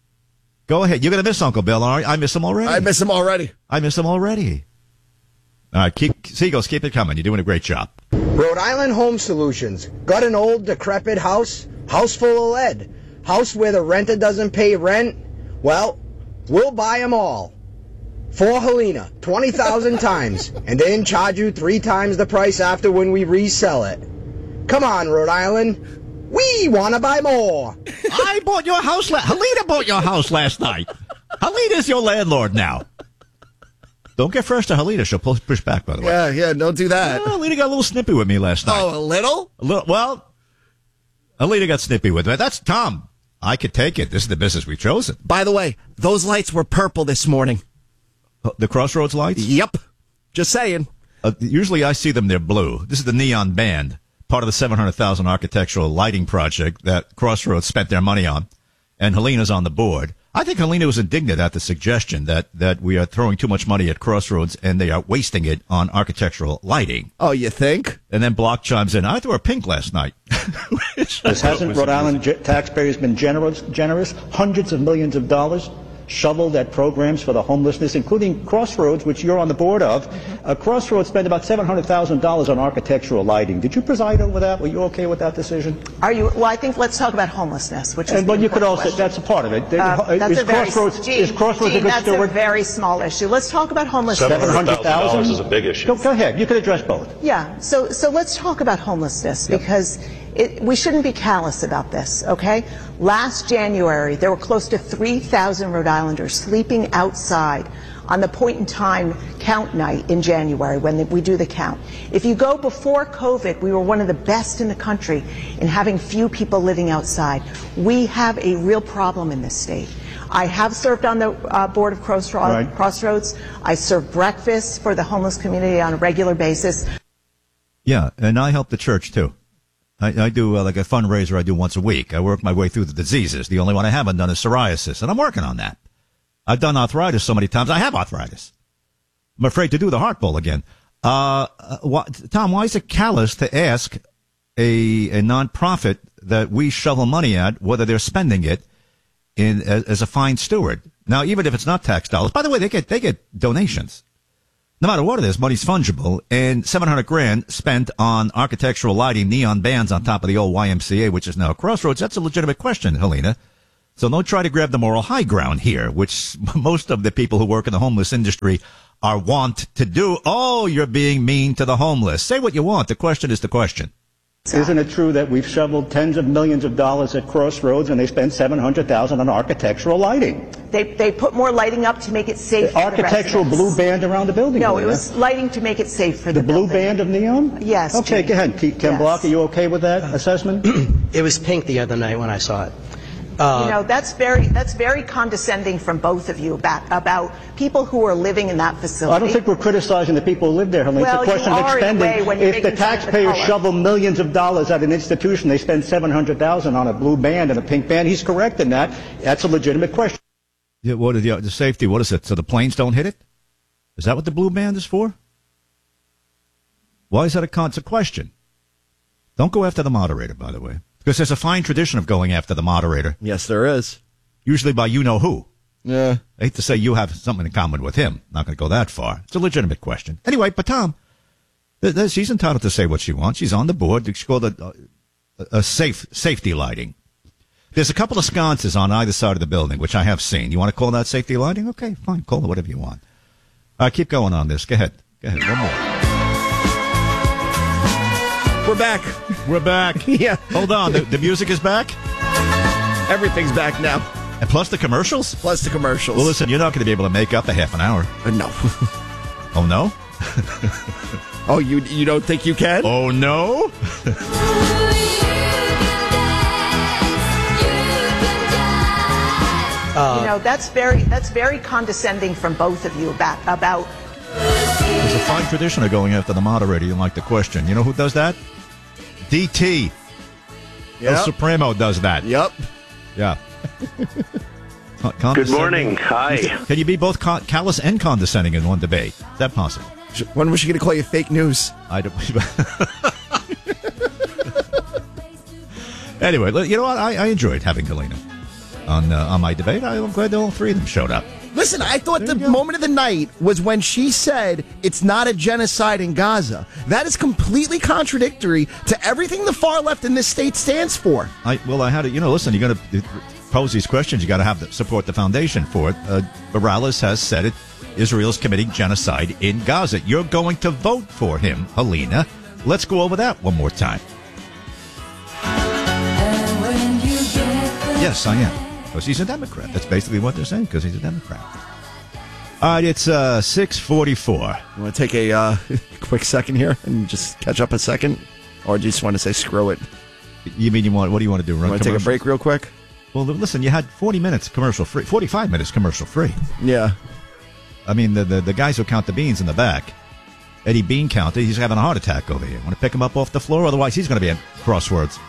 Go ahead. You're going to miss Uncle Bill, aren't you? I miss him already. I miss him already. I miss him already. All right, keep, Seagulls, keep it coming. You're doing a great job. Rhode Island Home Solutions. Got an old, decrepit house? House full of lead. House where the renter doesn't pay rent? Well, we'll buy them all. For Helena, twenty thousand times, and then charge you three times the price after when we resell it. Come on, Rhode Island. We want to buy more. I bought your house. La- Helena bought your house last night. Helena's your landlord now. Don't get fresh to Helena. She'll push back, by the way. Yeah, yeah, don't do that. Well, Helena got a little snippy with me last night. Oh, a little? A little. Well, Helena got snippy with me. That's Tom. I could take it. This is the business we've chosen. By the way, those lights were purple this morning. The Crossroads lights? Yep. Just saying. Uh, usually I see them, they're blue. This is the neon band, part of the seven hundred thousand dollars architectural lighting project that Crossroads spent their money on. And Helena's on the board. I think Helena was indignant at the suggestion that, that we are throwing too much money at Crossroads and they are wasting it on architectural lighting. Oh, you think? And then Block chimes in, I threw a pink last night. This hasn't Rhode Island ge- taxpayers been generous, generous, hundreds of millions of dollars shoveled at programs for the homelessness, including Crossroads, which you're on the board of. Uh, Crossroads spent about seven hundred thousand dollars on architectural lighting. Did you preside over that? Were you okay with that decision? Are you? Well, I think let's talk about homelessness, which is and, But you could also, question. that's a part of it. Uh, that's is, a very, Crossroads, Gene, is Crossroads Gene, a good that's steward? a very small issue. Let's talk about homelessness. seven hundred thousand dollars is a big issue. Go, go ahead. You could address both. Yeah. So, so let's talk about homelessness yep. because it, we shouldn't be callous about this, okay? Last January, there were close to three thousand Rhode Islanders sleeping outside on the point-in-time count night in January when the, we do the count. If you go before COVID, we were one of the best in the country in having few people living outside. We have a real problem in this state. I have served on the uh, board of Crossroads. Right. Crossroads. I serve breakfast for the homeless community on a regular basis. Yeah, and I help the church, too. I, I do uh, like a fundraiser I do once a week. I work my way through the diseases. The only one I haven't done is psoriasis, and I'm working on that. I've done arthritis so many times. I have arthritis. I'm afraid to do the heart bowl again. Uh, uh, wh- Tom, why is it callous to ask a, a nonprofit that we shovel money at, whether they're spending it in as, as a fine steward. Now, even if it's not tax dollars, by the way, they get they get donations. No matter what it is, money's fungible, and seven hundred grand spent on architectural lighting, neon bands on top of the old Y M C A, which is now Crossroads. That's a legitimate question, Helena. So don't try to grab the moral high ground here, which most of the people who work in the homeless industry are wont to do. Oh, you're being mean to the homeless. Say what you want. The question is the question. Isn't it true that we've shoveled tens of millions of dollars at Crossroads and they spent seven hundred thousand dollars on architectural lighting? They they put more lighting up to make it safe. The architectural for the blue band around the building. No, Helena. it was lighting to make it safe for the, the blue building. band of neon. Yes. Okay, Gene. go ahead. Ken yes. Block, are you okay with that assessment? It was pink the other night when I saw it. Uh, you know, that's very that's very condescending from both of you about about people who are living in that facility. I don't think we're criticizing the people who live there, Helena. Well, it's a question you of are expending. in a way when you're If the making fun of the taxpayers color. shovel millions of dollars at an institution, they spend seven hundred thousand dollars on a blue band and a pink band. He's correct in that. That's a legitimate question. Yeah, what are the, the safety? What is it? So the planes don't hit it? Is that what the blue band is for? Why is that a, con- it's a question? Don't go after the moderator, by the way, because there's a fine tradition of going after the moderator. Yes, there is. Usually by you know who. Yeah. I hate to say you have something in common with him. Not going to go that far. It's a legitimate question. Anyway, but Tom, th- th- she's entitled to say what she wants. She's on the board. She called it a, a safe safety lighting. There's a couple of sconces on either side of the building, which I have seen. You want to call that safety lighting? Okay, fine. Call it whatever you want. All right, keep going on this. Go ahead. Go ahead. One more. We're back. We're back. Yeah. Hold on. The, the music is back? Everything's back now. And plus the commercials? Plus the commercials. Well, listen, you're not going to be able to make up a half an hour. Uh, no. Oh, no? Oh, you you don't think you can? Oh, no? Uh, you know, that's very that's very condescending from both of you about about. There's a fine tradition of going after the moderator. You like the question. You know who does that? D T. Yep. El Supremo does that. Yep. Yeah. Good morning. Hi. Can you be both con- callous and condescending in one debate? Is that possible? When was she going to call you fake news? I don't. Anyway, you know what? I, I enjoyed having Helena on uh, on my debate. I'm glad that all three of them showed up. Listen, I thought the moment of the night was when she said it's not a genocide in Gaza. That is completely contradictory to everything the far left in this state stands for. I well, I had to, you know, listen, you're going to pose these questions. You got to have the support the foundation for it. Uh, Morales has said it. Israel's committing genocide in Gaza. You're going to vote for him, Helena. Let's go over that one more time. Yes, I am. Because he's a Democrat. That's basically what they're saying, because he's a Democrat. All right, it's uh, six forty-four. You want to take a uh, quick second here and just catch up a second? Or do you just want to say screw it? You mean you want, what do you want to do? Run you want to take a break real quick? Well, listen, you had forty minutes commercial free, forty-five minutes commercial free. Yeah. I mean, the, the, the guys who count the beans in the back, Eddie Bean counter, he's having a heart attack over here. Want to pick him up off the floor? Otherwise, he's going to be at Crossroads.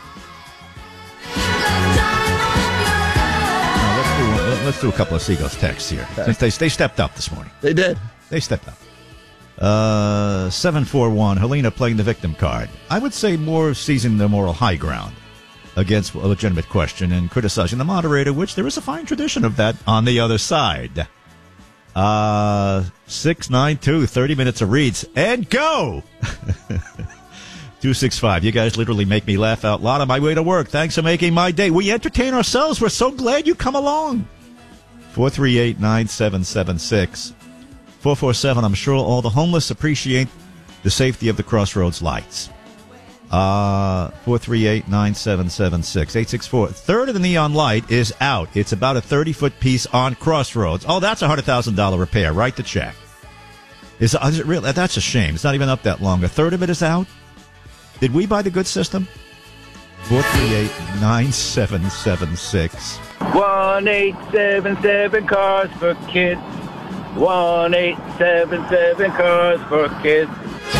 Let's do a couple of Seagulls texts here. Okay. Since they, they stepped up this morning. They did. They stepped up. Uh, seven four one, Helena playing the victim card. I would say more seizing the moral high ground against a legitimate question and criticizing the moderator, which there is a fine tradition of that on the other side. Uh, six nine two, thirty minutes of reads. And go! two six five, you guys literally make me laugh out loud on my way to work. Thanks for making my day. We entertain ourselves. We're so glad you come along. four three eight, nine seven seven six. four four seven, I'm sure all the homeless appreciate the safety of the Crossroads lights. Uh, four three eight, nine seven seven six. eight six four. Third of the neon light is out. It's about a thirty-foot piece on Crossroads. Oh, that's a one hundred thousand dollars repair. Write the check. Is, is it real? That's a shame. It's not even up that long. A third of it is out? Did we buy the good system? four three eight, nine seven seven six. one eight seven seven cars for kids. one eight seven seven cars for kids.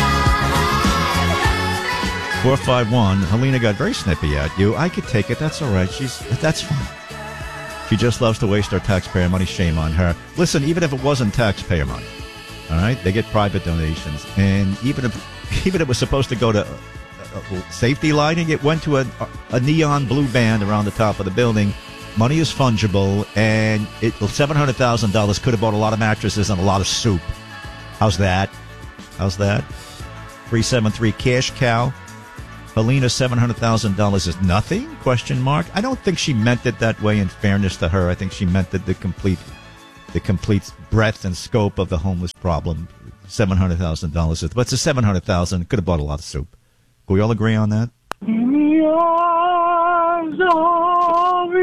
four five one. Helena got very snippy at you. I could take it. That's all right. She's That's fine. She just loves to waste our taxpayer money. Shame on her. Listen, even if it wasn't taxpayer money, all right, they get private donations. And even if even if it was supposed to go to uh, safety lighting. It went to a, a neon blue band around the top of the building. Money is fungible, and it seven hundred thousand dollars could have bought a lot of mattresses and a lot of soup. How's that? How's that? three seven three Cash Cow. Helena, seven hundred thousand dollars is nothing? Question mark. I don't think she meant it that way, in fairness to her. I think she meant that the complete the complete breadth and scope of the homeless problem. seven hundred thousand dollars. But it's a seven hundred thousand dollars. Could have bought a lot of soup. Can we all agree on that? In the arms of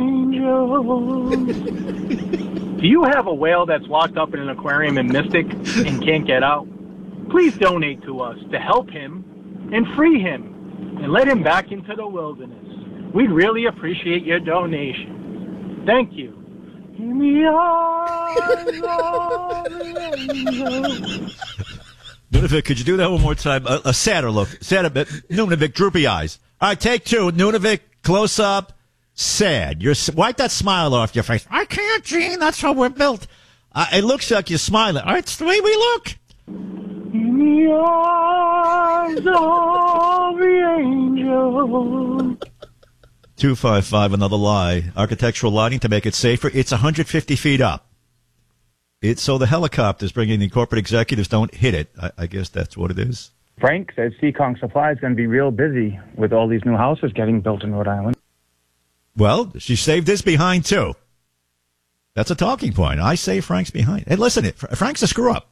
the angel. Do you have a whale that's locked up in an aquarium in Mystic and can't get out? Please donate to us to help him and free him and let him back into the wilderness. We'd really appreciate your donation. Thank you. In the arms of the angel. Nunavik, could you do that one more time? A, a sadder look. Sad a bit. Nunavik, droopy eyes. All right, take two. Nunavik, close up. Sad. You're wipe that smile off your face. I can't, Gene. That's how we're built. Uh, it looks like you're smiling. All right, it's the way we look. In the arms of the angel. two five five, another lie. Architectural lighting to make it safer. It's one hundred fifty feet up. It's so the helicopters bringing the corporate executives don't hit it. I, I guess that's what it is. Frank says Seekonk Supply is going to be real busy with all these new houses getting built in Rhode Island. Well, she saved this behind, too. That's a talking point. I say Frank's behind. Hey, listen, it, Frank's a screw-up.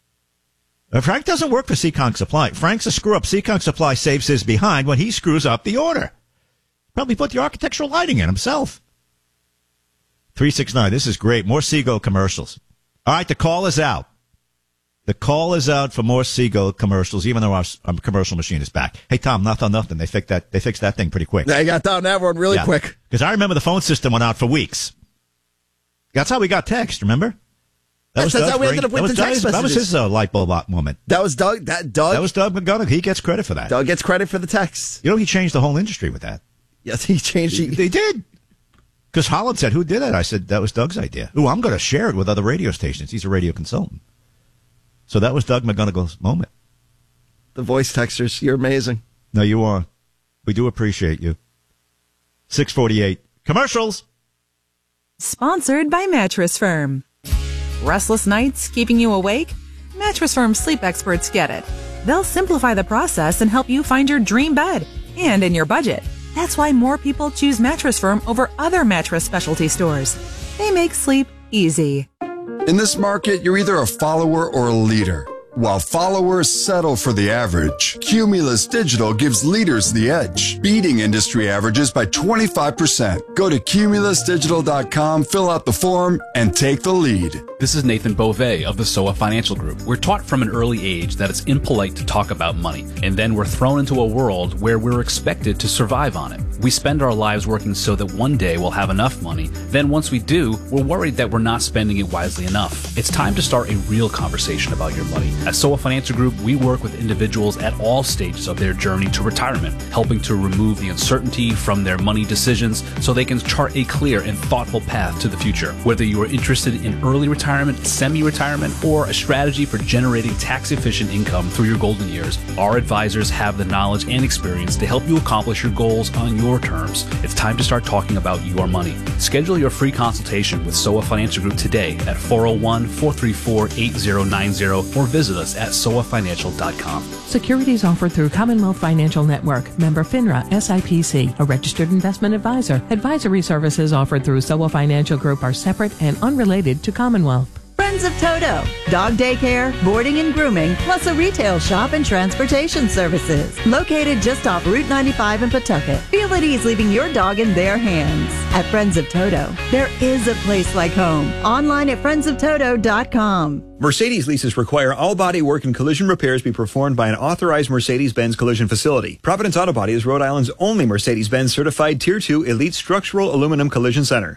Frank doesn't work for Seekonk Supply. Frank's a screw-up. Seekonk Supply saves his behind when he screws up the order. Probably put the architectural lighting in himself. three six nine, this is great. More Seago commercials. All right, the call is out. The call is out for more Seago commercials, even though our, our commercial machine is back. Hey, Tom, nothing, nothing. They fixed that. They fixed that thing pretty quick. They got down that one really yeah. quick. Because I remember the phone system went out for weeks. That's how we got text. Remember? That That's, that's how we ended up with the text messages. That was his uh, light bulb moment. That was Doug. That Doug. That was Doug McGonigal. He gets credit for that. Doug gets credit for the text. You know, he changed the whole industry with that. Yes, he changed. He, they did. Because Holland said, "Who did that?" I said, "That was Doug's idea." Ooh, I'm going to share it with other radio stations. He's a radio consultant. So that was Doug McGonigal's moment. The voice texters, you're amazing. No, you are. We do appreciate you. six forty-eight commercials. Sponsored by Mattress Firm. Restless nights keeping you awake? Mattress Firm sleep experts get it. They'll simplify the process and help you find your dream bed and in your budget. That's why more people choose Mattress Firm over other mattress specialty stores. They make sleep easy. In this market, you're either a follower or a leader. While followers settle for the average, Cumulus Digital gives leaders the edge, beating industry averages by twenty-five percent. Go to cumulus digital dot com, fill out the form, and take the lead. This is Nathan Beauvais of the S O A Financial Group. We're taught from an early age that it's impolite to talk about money, and then we're thrown into a world where we're expected to survive on it. We spend our lives working so that one day we'll have enough money. Then once we do, we're worried that we're not spending it wisely enough. It's time to start a real conversation about your money. At S O A Financial Group, we work with individuals at all stages of their journey to retirement, helping to remove the uncertainty from their money decisions so they can chart a clear and thoughtful path to the future. Whether you are interested in early retirement, semi-retirement, or a strategy for generating tax-efficient income through your golden years, our advisors have the knowledge and experience to help you accomplish your goals on your terms. It's time to start talking about your money. Schedule your free consultation with S O A Financial Group today at four oh one, four three four, eight oh nine oh or visit us at S O A financial dot com. Securities offered through Commonwealth Financial Network, member FINRA S I P C, a registered investment advisor. Advisory services offered through S O A Financial Group are separate and unrelated to Commonwealth. Friends of Toto, dog daycare, boarding and grooming, plus a retail shop and transportation services. Located just off Route ninety-five in Pawtucket. Feel at ease leaving your dog in their hands. At Friends of Toto, there is a place like home. Online at friends of toto dot com. Mercedes leases require all body work and collision repairs be performed by an authorized Mercedes-Benz collision facility. Providence Auto Body is Rhode Island's only Mercedes-Benz certified Tier two Elite Structural Aluminum Collision Center.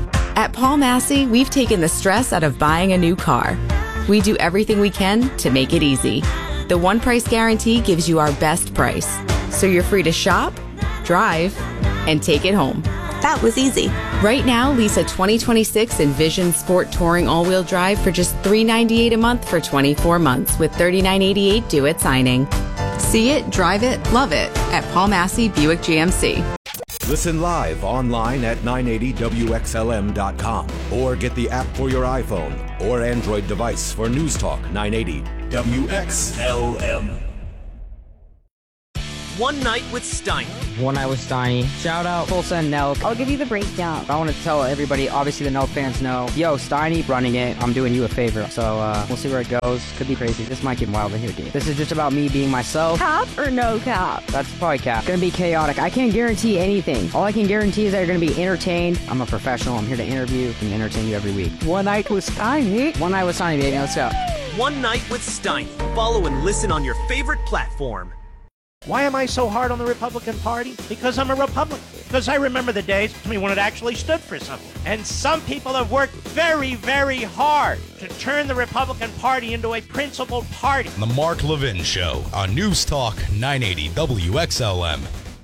At Paul Massey, we've taken the stress out of buying a new car. We do everything we can to make it easy. The One Price Guarantee gives you our best price, so you're free to shop, drive, and take it home. That was easy. Right now, lease a twenty twenty-six Envision Sport Touring All-Wheel Drive for just three hundred ninety-eight dollars a month for twenty-four months with thirty-nine eighty-eight due at signing. See it, drive it, love it at Paul Massey Buick G M C. Listen live online at nine eighty W X L M dot com or get the app for your iPhone or Android device for News Talk nine eighty W X L M. One Night with Steiny. One Night with Steiny. Shout out Full Send Nelk. I'll give you the breakdown. I want to tell everybody, obviously the Nelk fans know, yo, Steiny running it. I'm doing you a favor. So uh, we'll see where it goes. Could be crazy. This might get wild in here, dude. This is just about me being myself. Cap or no cap? That's probably cap. It's gonna be chaotic. I can't guarantee anything. All I can guarantee is that you're gonna be entertained. I'm a professional. I'm here to interview and entertain you every week. One Night with Steiny. One Night with Steiny, baby. Let's go. One Night with Steiny. Follow and listen on your favorite platform. Why am I so hard on the Republican Party? Because I'm a Republican. Because I remember the days I mean, when it actually stood for something. And some people have worked very, very hard to turn the Republican Party into a principled party. The Mark Levin Show on News Talk nine eighty W X L M.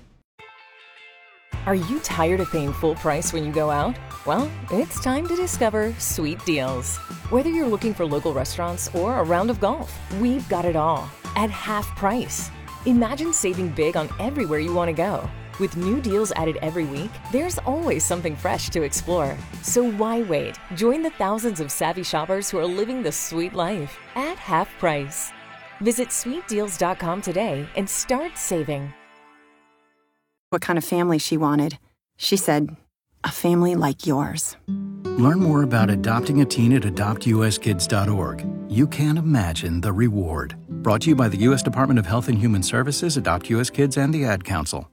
Are you tired of paying full price when you go out? Well, it's time to discover Sweet Deals. Whether you're looking for local restaurants or a round of golf, we've got it all at half price. Imagine saving big on everywhere you want to go. With new deals added every week, there's always something fresh to explore. So why wait? Join the thousands of savvy shoppers who are living the sweet life at half price. Visit sweet deals dot com today and start saving. What kind of family she wanted. She said, a family like yours. Learn more about adopting a teen at adopt U S kids dot org. You can't imagine the reward. Brought to you by the U S Department of Health and Human Services, Adopt U S Kids, and the Ad Council.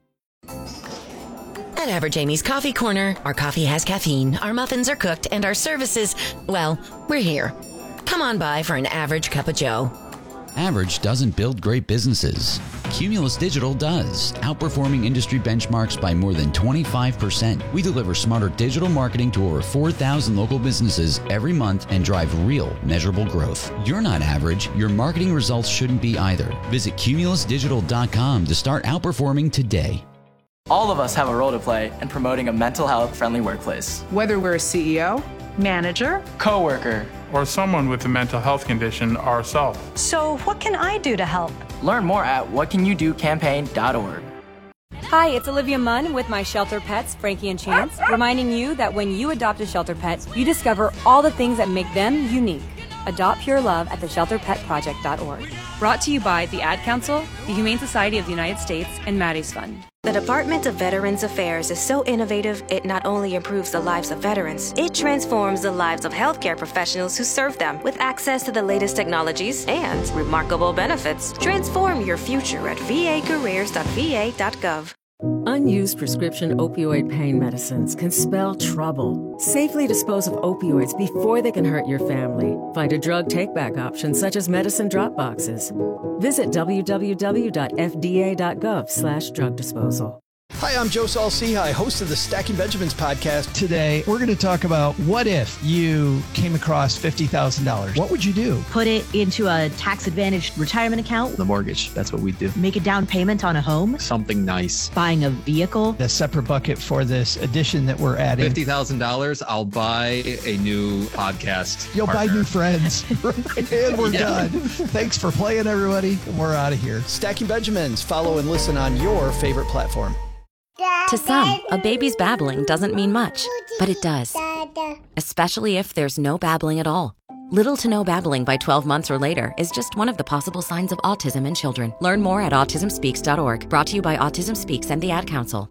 At Average Amy's Coffee Corner, our coffee has caffeine, our muffins are cooked, and our services, well, we're here. Come on by for an average cup of joe. Average doesn't build great businesses. Cumulus Digital does, outperforming industry benchmarks by more than twenty-five percent. We deliver smarter digital marketing to over four thousand local businesses every month and drive real, measurable growth. You're not average. Your marketing results shouldn't be either. Visit cumulus digital dot com to start outperforming today. All of us have a role to play in promoting a mental health friendly workplace. Whether we're a C E O, manager, coworker, or someone with a mental health condition ourselves. So what can I do to help? Learn more at what can you do campaign dot org. Hi, it's Olivia Munn with my shelter pets, Frankie and Chance, reminding you that when you adopt a shelter pet, you discover all the things that make them unique. Adopt pure love at the shelter pet project dot org. Brought to you by the Ad Council, the Humane Society of the United States, and Maddie's Fund. The Department of Veterans Affairs is so innovative, it not only improves the lives of veterans, it transforms the lives of healthcare professionals who serve them with access to the latest technologies and remarkable benefits. Transform your future at v a careers dot v a dot gov. Unused prescription opioid pain medicines can spell trouble. Safely dispose of opioids before they can hurt your family. Find a drug take-back option such as medicine drop boxes. Visit w w w dot f d a dot gov slash drug disposal. Hi, I'm Joe Saul-Sehy, host of the Stacking Benjamins podcast. Today, we're going to talk about what if you came across fifty thousand dollars? What would you do? Put it into a tax-advantaged retirement account. The mortgage, that's what we do. Make a down payment on a home. Something nice. Buying a vehicle. A separate bucket for this addition that we're adding. fifty thousand dollars, I'll buy a new podcast You'll partner. buy new friends. And we're yeah. done. Thanks for playing, everybody. We're out of here. Stacking Benjamins. Follow and listen on your favorite platform. To some, a baby's babbling doesn't mean much, but it does. Especially if there's no babbling at all. Little to no babbling by twelve months or later is just one of the possible signs of autism in children. Learn more at autism speaks dot org. Brought to you by Autism Speaks and the Ad Council.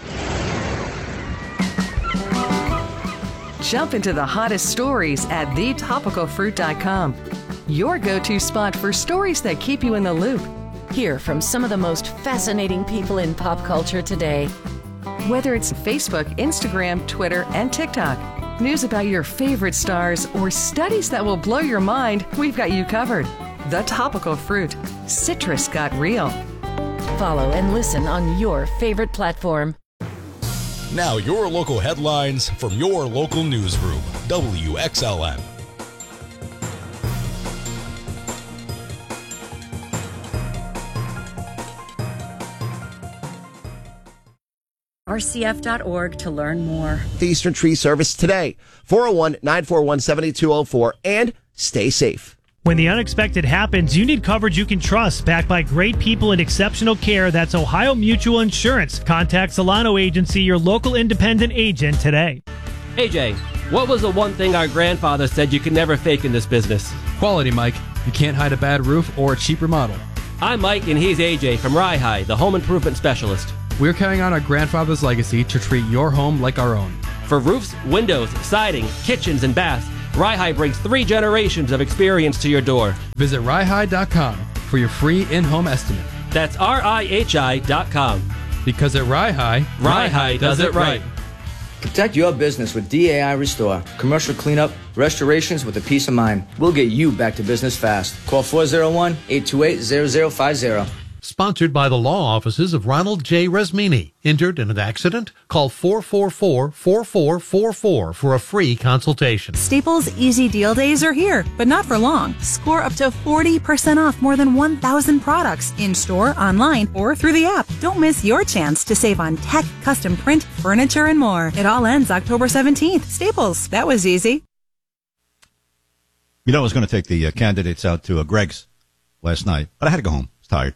Jump into the hottest stories at the topical fruit dot com. Your go-to spot for stories that keep you in the loop. Hear from some of the most fascinating people in pop culture today. Whether it's Facebook, Instagram, Twitter, and TikTok, news about your favorite stars, or studies that will blow your mind, we've got you covered. The Topical Fruit. Citrus got real. Follow and listen on your favorite platform. Now your local headlines from your local newsroom, W X L M. R C F dot org to learn more. The Eastern Tree Service today, four oh one, nine four one, seven two oh four, and stay safe. When the unexpected happens, you need coverage you can trust, backed by great people and exceptional care. That's Ohio Mutual Insurance. Contact Solano Agency, your local independent agent, today. A J, what was the one thing our grandfather said you could never fake in this business? Quality, Mike. You can't hide a bad roof or a cheap remodel. I'm Mike, and he's A J from Rye High, the home improvement specialist. We're carrying on our grandfather's legacy to treat your home like our own. For roofs, windows, siding, kitchens, and baths, Rye High brings three generations of experience to your door. Visit rye high dot com for your free in-home estimate. That's R I H I dot com. Because at Rye High, Rye High does it right. Protect your business with D A I Restore. Commercial cleanup, restorations with a peace of mind. We'll get you back to business fast. Call four oh one, eight two eight, zero zero five zero. Sponsored by the law offices of Ronald J. Resmini. Injured in an accident? Call four four four, four four four four for a free consultation. Staples Easy Deal Days are here, but not for long. Score up to forty percent off more than one thousand products in-store, online, or through the app. Don't miss your chance to save on tech, custom print, furniture, and more. It all ends October seventeenth. Staples, that was easy. You know, I was going to take the uh, candidates out to uh, Greg's last night, but I had to go home. I was tired.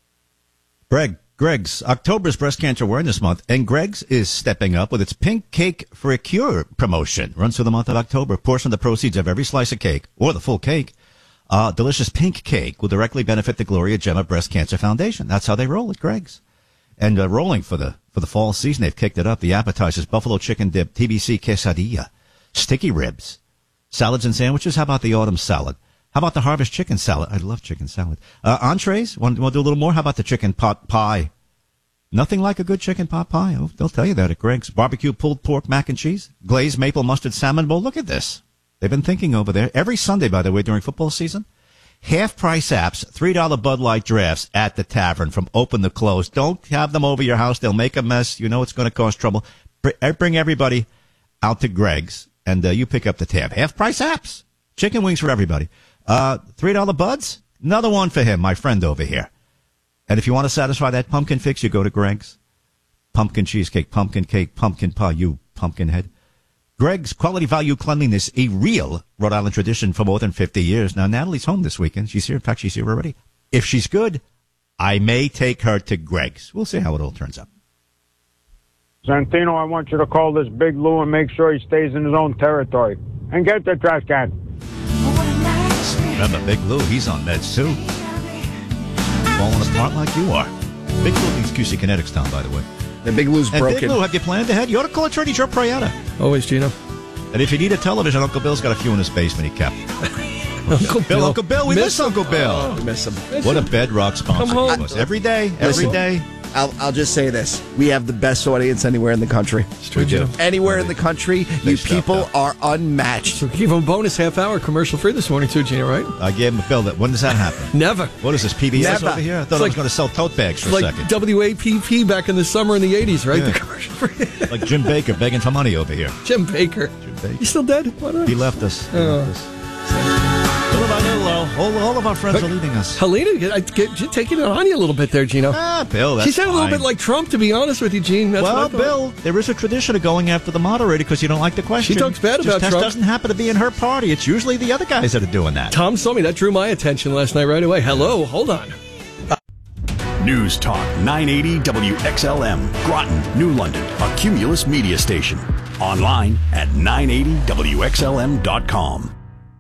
Greg, Greg's October's Breast Cancer Awareness Month, and Greg's is stepping up with its Pink Cake for a Cure promotion. Runs through the month of October. A portion of the proceeds of every slice of cake, or the full cake, uh, delicious pink cake will directly benefit the Gloria Gemma Breast Cancer Foundation. That's how they roll at Greg's. And uh, rolling for the for the fall season, they've kicked it up. The appetizers, buffalo chicken dip, T B C quesadilla, sticky ribs, salads and sandwiches. How about the autumn salad? How about the harvest chicken salad? I love chicken salad. Uh, entrees? Want, want to do a little more? How about the chicken pot pie? Nothing like a good chicken pot pie. Oh, they'll tell you that at Greg's. Barbecue pulled pork mac and cheese, glazed maple mustard salmon bowl. Look at this. They've been thinking over there. Every Sunday, by the way, during football season, half-price apps, three dollar Bud Light drafts at the tavern from open to close. Don't have them over your house. They'll make a mess. You know it's going to cause trouble. Bring everybody out to Greg's, and uh, you pick up the tab. Half-price apps. Chicken wings for everybody. Uh, three dollar buds? Another one for him, my friend over here. And if you want to satisfy that pumpkin fix, you go to Greg's. Pumpkin cheesecake, pumpkin cake, pumpkin pie, you pumpkin head. Greg's Quality Value Cleanliness, a real Rhode Island tradition for more than fifty years. Now, Natalie's home this weekend. She's here. In fact, she's here already. If she's good, I may take her to Greg's. We'll see how it all turns out. Santino, I want you to call this Big Lou and make sure he stays in his own territory. And get the trash can. Remember, Big Lou, he's on meds, too. Falling apart like you are. Big Lou thinks Q C Kinetics town, by the way. The Big Lou's and broken. Big Lou, have you planned ahead? You ought to call Attorney Joe Prayata. Always, Gino. And if you need a television, Uncle Bill's got a few in his basement he kept. Uncle Bill, Uncle Bill, we miss, miss Uncle Bill. Oh, we miss him. What a bedrock sponsor he was. Every day, every Listen, day. I'll, I'll just say this. We have the best audience anywhere in the country. It's true, Gino. Anywhere in the country, you people are unmatched. So give him a bonus half hour commercial free this morning, too, Gino, right? I gave him a bill. That When does that happen? Never. What is this, P B S Never. over here? I thought it's I was like, going to sell tote bags for like a second. W A P P back in the summer in the eighties, right? Yeah. The commercial free. Like Jim Baker begging for money over here. Jim Baker. Jim Baker. He's still dead? What he left us. He oh. left us. All, all of our friends are leaving us. Helena, get, get, get, taking it on you a little bit there, Gino. Ah, Bill, that's She said a little fine. bit like Trump, to be honest with you, Gene. That's well, what I Bill, there is a tradition of going after the moderator because you don't like the question. She talks bad Just about has, Trump. doesn't happen to be in her party. It's usually the other guys that are doing that. Tom saw me. That drew my attention last night right away. Hello, hold on. News Talk nine eighty W X L M, Groton, New London, a Cumulus media station. Online at nine eighty W X L M dot com.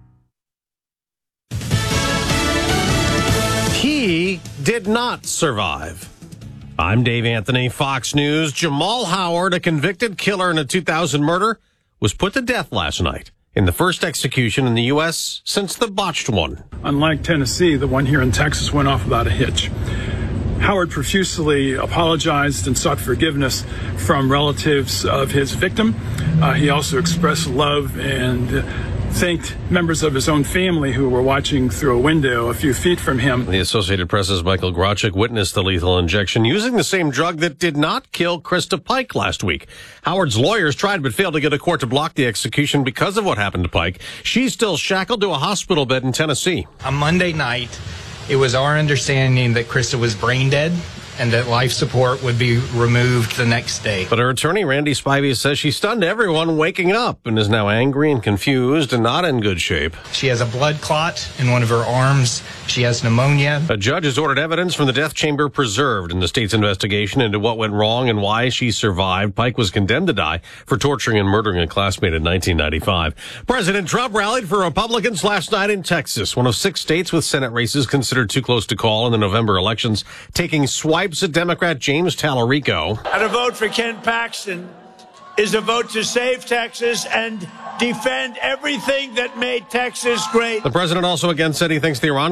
He did not survive. I'm Dave Anthony, Fox News. Jamal Howard, a convicted killer in a two thousand murder, was put to death last night in the first execution in the U S since the botched one. Unlike Tennessee, the one here in Texas went off without a hitch. Howard profusely apologized and sought forgiveness from relatives of his victim. Uh, he also expressed love and uh, thanked members of his own family who were watching through a window a few feet from him. The Associated Press's Michael Grochek witnessed the lethal injection using the same drug that did not kill Krista Pike last week. Howard's lawyers tried but failed to get a court to block the execution because of what happened to Pike. She's still shackled to a hospital bed in Tennessee. On Monday night, it was our understanding that Krista was brain dead. and that life support would be removed the next day. But her attorney, Randy Spivey, says she stunned everyone waking up and is now angry and confused and not in good shape. She has a blood clot in one of her arms. She has pneumonia. A judge has ordered evidence from the death chamber preserved in the state's investigation into what went wrong and why she survived. Pike was condemned to die for torturing and murdering a classmate in nineteen ninety-five. President Trump rallied for Republicans last night in Texas, one of six states with Senate races considered too close to call in the November elections, taking swipes at Democrat James Tallarico. And a vote for Ken Paxton is a vote to save Texas and defend everything that made Texas great. The president also again said he thinks the Iran